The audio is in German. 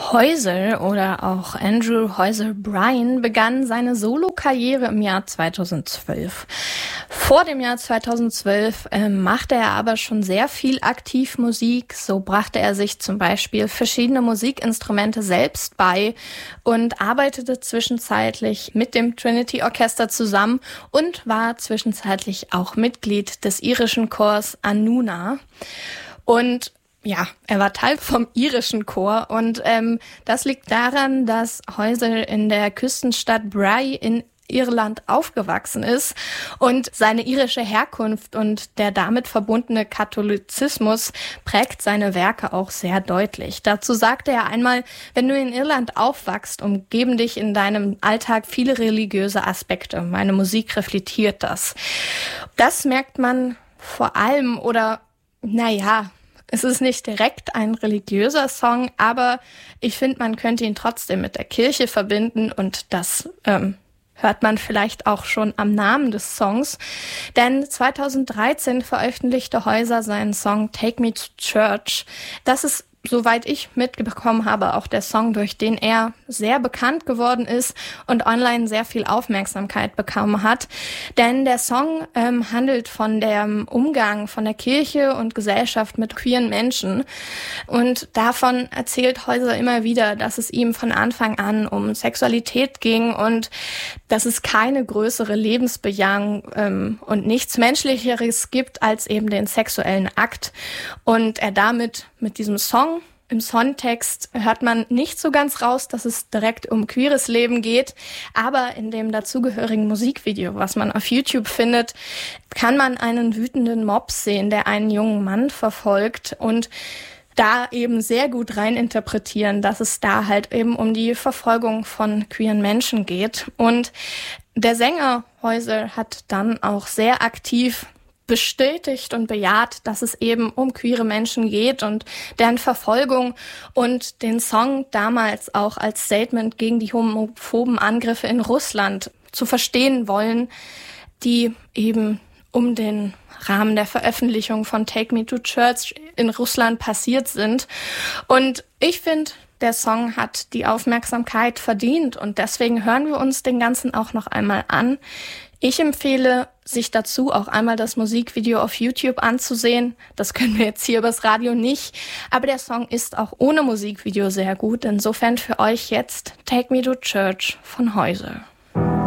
Häusl oder auch Andrew Häusl Bryan begann seine Solokarriere im Jahr 2012. Vor dem Jahr 2012 machte er aber schon sehr viel aktiv Musik. So brachte er sich zum Beispiel verschiedene Musikinstrumente selbst bei und arbeitete zwischenzeitlich mit dem Trinity Orchester zusammen und war zwischenzeitlich auch Mitglied des irischen Chors Anúna. Und ja, er war Teil vom irischen Chor und das liegt daran, dass Häusl in der Küstenstadt Bray in Irland aufgewachsen ist und seine irische Herkunft und der damit verbundene Katholizismus prägt seine Werke auch sehr deutlich. Dazu sagte er einmal: Wenn du in Irland aufwachst, umgeben dich in deinem Alltag viele religiöse Aspekte. Meine Musik reflektiert das. Das merkt man vor allem, oder es ist nicht direkt ein religiöser Song, aber ich finde, man könnte ihn trotzdem mit der Kirche verbinden und das hört man vielleicht auch schon am Namen des Songs. Denn 2013 veröffentlichte Häusl seinen Song Take Me to Church. Das ist, soweit ich mitbekommen habe, auch der Song, durch den er sehr bekannt geworden ist und online sehr viel Aufmerksamkeit bekommen hat. Denn der Song handelt von dem Umgang von der Kirche und Gesellschaft mit queeren Menschen. Und davon erzählt Häusl immer wieder, dass es ihm von Anfang an um Sexualität ging und dass es keine größere Lebensbejahung und nichts Menschlicheres gibt als eben den sexuellen Akt. Und er damit mit diesem Song, im Songtext hört man nicht so ganz raus, dass es direkt um queeres Leben geht, aber in dem dazugehörigen Musikvideo, was man auf YouTube findet, kann man einen wütenden Mob sehen, der einen jungen Mann verfolgt und da eben sehr gut reininterpretieren, dass es da halt eben um die Verfolgung von queeren Menschen geht. Und der Sänger Häusl hat dann auch sehr aktiv bestätigt und bejaht, dass es eben um queere Menschen geht und deren Verfolgung und den Song damals auch als Statement gegen die homophoben Angriffe in Russland zu verstehen wollen, die eben um den Rahmen der Veröffentlichung von Take Me to Church in Russland passiert sind. Und ich finde, der Song hat die Aufmerksamkeit verdient und deswegen hören wir uns den Ganzen auch noch einmal an. Ich empfehle, sich dazu auch einmal das Musikvideo auf YouTube anzusehen. Das können wir jetzt hier übers Radio nicht, aber der Song ist auch ohne Musikvideo sehr gut. Insofern für euch jetzt Take Me to Church von Häusl.